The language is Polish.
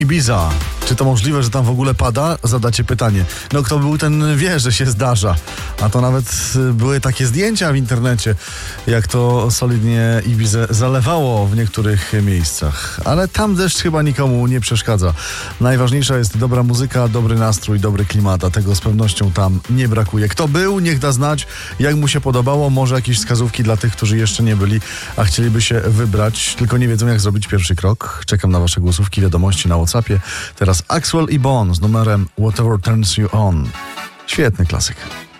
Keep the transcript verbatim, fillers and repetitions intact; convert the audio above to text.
Ibiza. Czy to możliwe, że tam w ogóle pada? Zadacie pytanie. No kto był, ten wie, że się zdarza. A to nawet były takie zdjęcia w internecie, jak to solidnie Ibizę zalewało w niektórych miejscach. Ale tam deszcz chyba nikomu nie przeszkadza. Najważniejsza jest dobra muzyka, dobry nastrój, dobry klimat, a tego z pewnością tam nie brakuje. Kto był, niech da znać, jak mu się podobało. Może jakieś wskazówki dla tych, którzy jeszcze nie byli, a chcieliby się wybrać, tylko nie wiedzą, jak zrobić pierwszy krok. Czekam na wasze głosówki, wiadomości na WhatsAppie. Teraz Axwell i Bon z numerem Whatever Turns You On. Świetny klasyk.